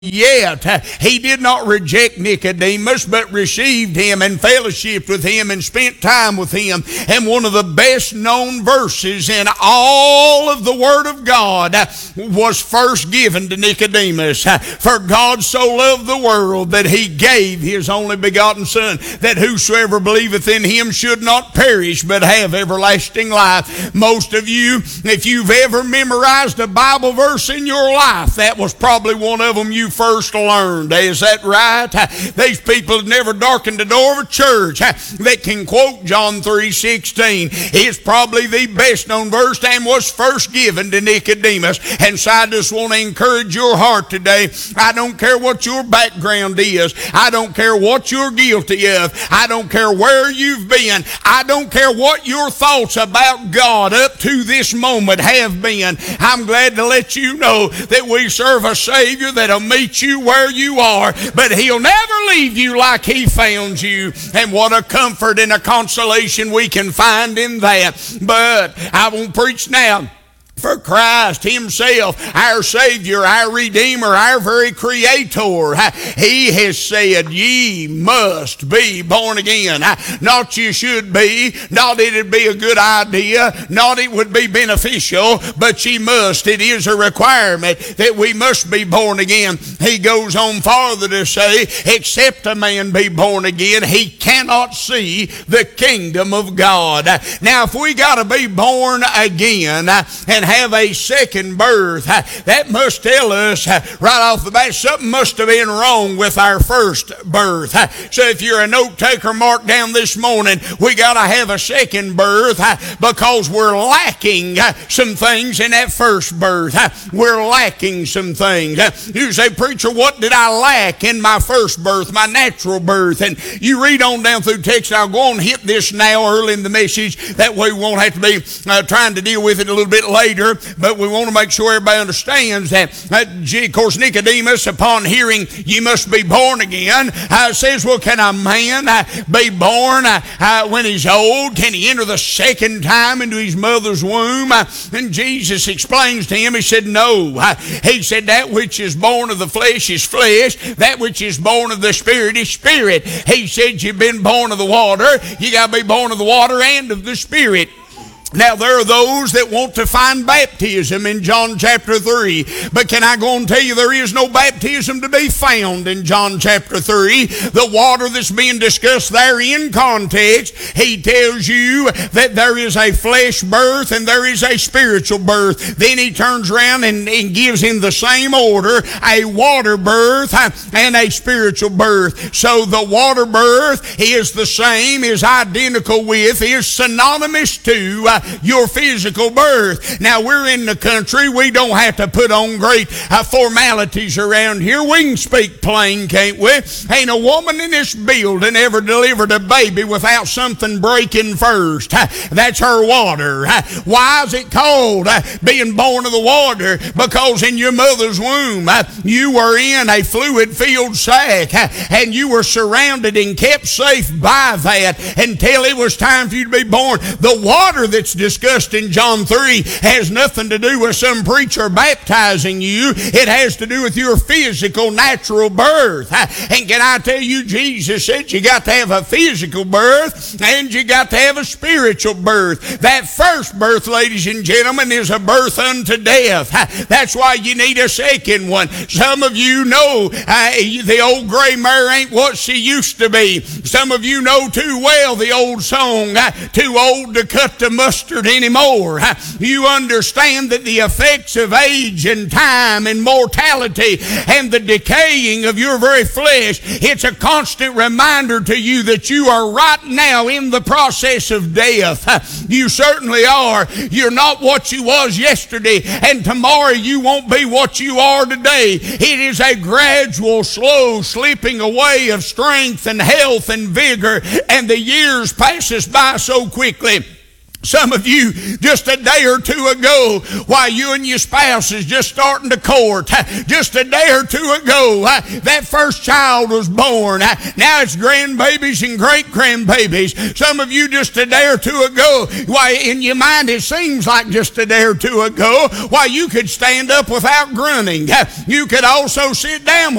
Yet he did not reject Nicodemus, but received him and fellowshiped with him and spent time with him. And one of the best known verses in all of the Word of God was first given to Nicodemus. For God so loved the world that he gave his only begotten Son, that whosoever believeth in him should not perish but have everlasting life. Most of you, if you've ever memorized a Bible verse in your life, that was probably one of them you first learned. Is that right? These people have never darkened the door of a church that can quote John 3:16. It's probably the best known verse and was first given to Nicodemus. And so I just want to encourage your heart today. I don't care what your background is. I don't care what you're guilty of. I don't care where you've been. I don't care what your thoughts about God up to this moment have been. I'm glad to let you know that we serve a Savior that'll meet you where you are, but he'll never leave you like he found you. And what a comfort and a consolation we can find in that. But I won't preach now. For Christ himself, our Savior, our Redeemer, our very Creator, he has said, ye must be born again. Not you should be, not it'd be a good idea, not it would be beneficial, but ye must. It is a requirement that we must be born again. He goes on farther to say, except a man be born again, he cannot see the kingdom of God. Now, if we got to be born again and have a second birth, that must tell us right off the bat something must have been wrong with our first birth. So if you're a note taker, mark down this morning, we got to have a second birth because we're lacking some things in that first birth. We're lacking some things. You say, preacher, what did I lack in my first birth, my natural birth? And you read on down through text. I'll go on and hit this now early in the message. That way we won't have to be trying to deal with it a little bit later. But we want to make sure everybody understands that, of course, Nicodemus, upon hearing ye must be born again, says, well, can a man be born when he's old? Can he enter the second time into his mother's womb? And Jesus explains to him, he said, no. He said, that which is born of the flesh is flesh, that which is born of the Spirit is spirit. He said, you've been born of the water, you got to be born of the water and of the Spirit. Now, there are those that want to find baptism in John chapter 3. But can I go and tell you there is no baptism to be found in John chapter 3. The water that's being discussed there in context, he tells you that there is a flesh birth and there is a spiritual birth. Then he turns around and gives in the same order a water birth and a spiritual birth. So the water birth is the same, is identical with, is synonymous to your physical birth. Now, we're in the country. We don't have to put on great formalities around here. We can speak plain, can't we? Ain't a woman in this building ever delivered a baby without something breaking first. That's her water. Why is it called being born of the water? Because in your mother's womb, you were in a fluid-filled sack, and you were surrounded and kept safe by that until it was time for you to be born. The water that's discussed in John 3 has nothing to do with some preacher baptizing you. It has to do with your physical, natural birth. And can I tell you, Jesus said you got to have a physical birth and you got to have a spiritual birth. That first birth, ladies and gentlemen, is a birth unto death. That's why you need a second one. Some of you know the old gray mare ain't what she used to be. Some of you know too well the old song, too old to cut the mustard anymore. You understand that the effects of age and time and mortality and the decaying of your very flesh, it's a constant reminder to you that you are right now in the process of death. You certainly are. You're not what you was yesterday, and tomorrow you won't be what you are today. It is a gradual, slow slipping away of strength and health and vigor, and the years pass us by so quickly. Some of you, just a day or two ago, while you and your spouse is just starting to court, just a day or two ago, that first child was born. Now it's grandbabies and great-grandbabies. Some of you, just a day or two ago, why, in your mind it seems like just a day or two ago, why, you could stand up without grunting. You could also sit down